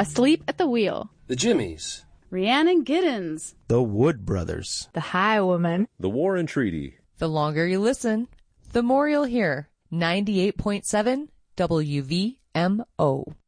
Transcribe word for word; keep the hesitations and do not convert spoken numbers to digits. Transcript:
Asleep at the Wheel, The Jimmies, Rhiannon Giddens, The Wood Brothers, The Highwoman, The War and Treaty. The longer you listen, the more you'll hear. ninety-eight point seven W V M O.